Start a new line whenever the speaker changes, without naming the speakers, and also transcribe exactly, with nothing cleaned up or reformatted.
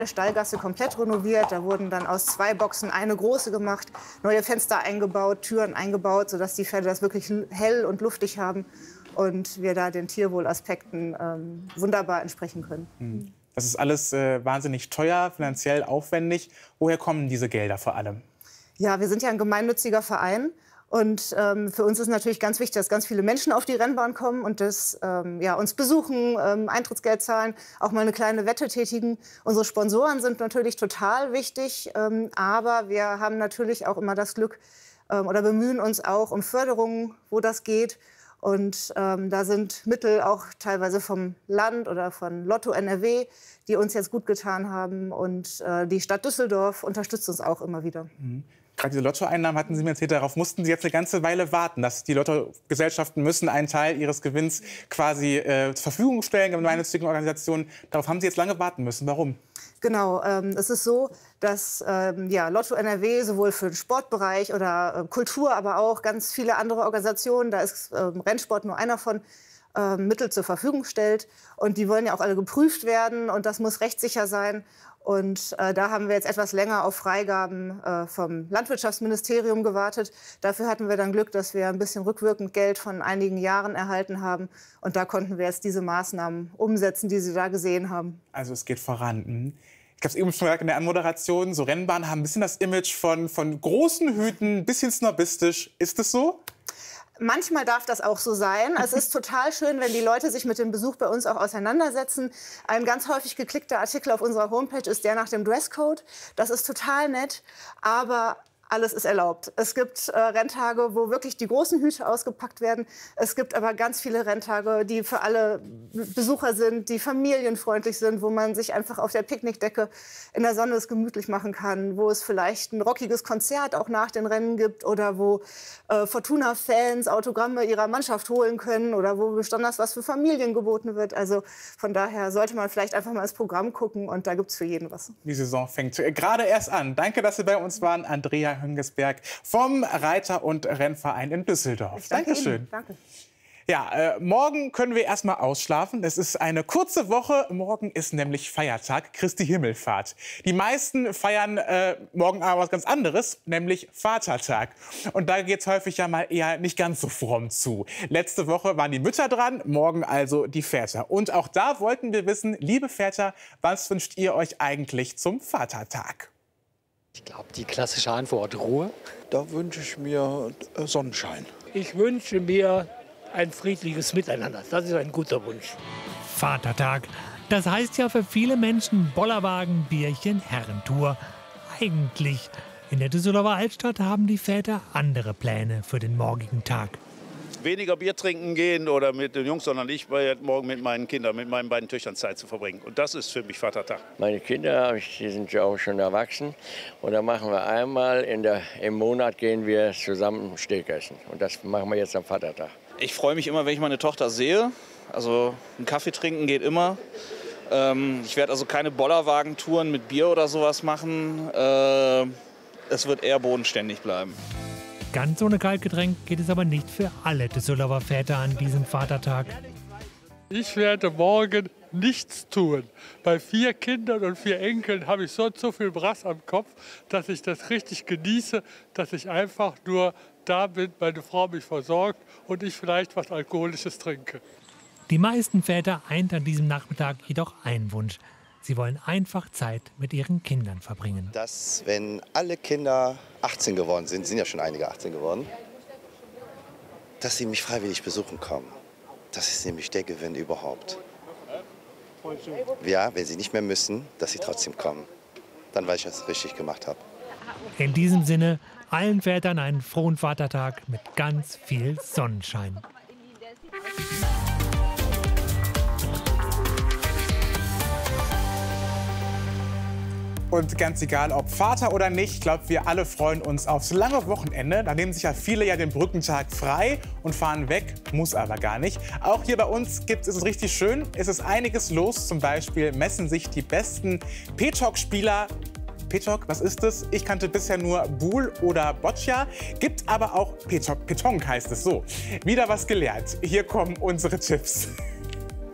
Stallgasse komplett renoviert. Da wurden dann aus zwei Boxen eine große gemacht, neue Fenster eingebaut, Türen eingebaut, sodass die Pferde das wirklich hell und luftig haben und wir da den Tierwohlaspekten ähm, wunderbar entsprechen können.
Mhm. Das ist alles äh, wahnsinnig teuer, finanziell aufwendig. Woher kommen diese Gelder vor allem?
Ja, wir sind ja ein gemeinnütziger Verein. Und ähm, für uns ist natürlich ganz wichtig, dass ganz viele Menschen auf die Rennbahn kommen und das, ähm, ja, uns besuchen, ähm, Eintrittsgeld zahlen, auch mal eine kleine Wette tätigen. Unsere Sponsoren sind natürlich total wichtig, ähm, aber wir haben natürlich auch immer das Glück ähm, oder bemühen uns auch um Förderungen, wo das geht. Und ähm, da sind Mittel auch teilweise vom Land oder von Lotto N R W, die uns jetzt gut getan haben. Und äh, die Stadt Düsseldorf unterstützt uns auch immer wieder.
Mhm. Gerade diese Lottoeinnahmen hatten Sie mir erzählt, darauf mussten Sie jetzt eine ganze Weile warten. Dass die Lottogesellschaften müssen einen Teil ihres Gewinns quasi äh, zur Verfügung stellen, gemeinnützigen Organisationen. Darauf haben Sie jetzt lange warten müssen. Warum?
Genau, ähm, es ist so, dass ähm, ja, Lotto N R W sowohl für den Sportbereich oder äh, Kultur, aber auch ganz viele andere Organisationen, da ist ähm, Rennsport nur einer von, äh, Mittel zur Verfügung stellt. Und die wollen ja auch alle geprüft werden und das muss rechtssicher sein. Und äh, da haben wir jetzt etwas länger auf Freigaben äh, vom Landwirtschaftsministerium gewartet. Dafür hatten wir dann Glück, dass wir ein bisschen rückwirkend Geld von einigen Jahren erhalten haben. Und da konnten wir jetzt diese Maßnahmen umsetzen, die Sie da gesehen haben.
Also es geht voran. Ich habe es eben schon gesagt in der Anmoderation, so Rennbahnen haben ein bisschen das Image von, von großen Hüten, ein bisschen snobistisch. Ist es so?
Manchmal darf das auch so sein. Es ist total schön, wenn die Leute sich mit dem Besuch bei uns auch auseinandersetzen. Ein ganz häufig geklickter Artikel auf unserer Homepage ist der nach dem Dresscode. Das ist total nett, aber alles ist erlaubt. Es gibt äh, Renntage, wo wirklich die großen Hüte ausgepackt werden. Es gibt aber ganz viele Renntage, die für alle Besucher sind, die familienfreundlich sind, wo man sich einfach auf der Picknickdecke in der Sonne es gemütlich machen kann, wo es vielleicht ein rockiges Konzert auch nach den Rennen gibt oder wo äh, Fortuna-Fans Autogramme ihrer Mannschaft holen können oder wo besonders was für Familien geboten wird. Also von daher sollte man vielleicht einfach mal ins Programm gucken und da gibt es für jeden was.
Die Saison fängt gerade erst an. Danke, dass Sie bei uns waren, Andrea Hüngesberg vom Reiter- und Rennverein in Düsseldorf.
Danke
Dankeschön.
Ihnen. Danke.
Ja, äh, morgen können wir erst mal ausschlafen. Es ist eine kurze Woche. Morgen ist nämlich Feiertag, Christi Himmelfahrt. Die meisten feiern äh, morgen aber was ganz anderes, nämlich Vatertag. Und da geht es häufig ja mal eher nicht ganz so fromm zu. Letzte Woche waren die Mütter dran, morgen also die Väter. Und auch da wollten wir wissen, liebe Väter, was wünscht ihr euch eigentlich zum Vatertag?
Ich glaube, die klassische Antwort Ruhe.
Da wünsche ich mir Sonnenschein.
Ich wünsche mir ein friedliches Miteinander. Das ist ein guter Wunsch.
Vatertag. Das heißt ja für viele Menschen Bollerwagen, Bierchen, Herrentour. Eigentlich. In der Düsseldorfer Altstadt haben die Väter andere Pläne für den morgigen Tag.
Weniger Bier trinken gehen oder mit den Jungs, sondern ich werde morgen mit meinen Kindern, mit meinen beiden Töchtern Zeit zu verbringen. Und das ist für mich Vatertag.
Meine Kinder, die sind ja auch schon erwachsen. Und da machen wir einmal in der, im Monat gehen wir zusammen Steak essen. Und das machen wir jetzt am Vatertag.
Ich freue mich immer, wenn ich meine Tochter sehe. Also einen Kaffee trinken geht immer. Ähm, ich werde also keine Bollerwagentouren mit Bier oder sowas machen. Äh, es wird eher bodenständig bleiben.
Ganz ohne Kaltgetränk geht es aber nicht für alle Düsseldorfer Väter an diesem Vatertag.
Ich werde morgen nichts tun. Bei vier Kindern und vier Enkeln habe ich sonst so viel Brass am Kopf, dass ich das richtig genieße, dass ich einfach nur da bin, meine Frau mich versorgt und ich vielleicht was Alkoholisches trinke.
Die meisten Väter eint an diesem Nachmittag jedoch ein Wunsch. Sie wollen einfach Zeit mit ihren Kindern verbringen.
Dass, wenn alle Kinder achtzehn geworden sind, sind ja schon einige achtzehn geworden, dass sie mich freiwillig besuchen kommen. Das ist nämlich der Gewinn überhaupt. Ja, wenn sie nicht mehr müssen, dass sie trotzdem kommen. Dann weiß ich, dass ich es richtig gemacht habe.
In diesem Sinne, allen Vätern einen frohen Vatertag mit ganz viel Sonnenschein.
Und ganz egal, ob Vater oder nicht, ich glaube, wir alle freuen uns aufs lange Wochenende. Da nehmen sich ja viele ja den Brückentag frei und fahren weg, muss aber gar nicht. Auch hier bei uns gibt es richtig schön. Es ist einiges los. Zum Beispiel messen sich die besten Petok-Spieler. Petok, was ist das? Ich kannte bisher nur Boule oder Boccia. Gibt aber auch Petok, Petonk heißt es so. Wieder was gelernt. Hier kommen unsere Tipps.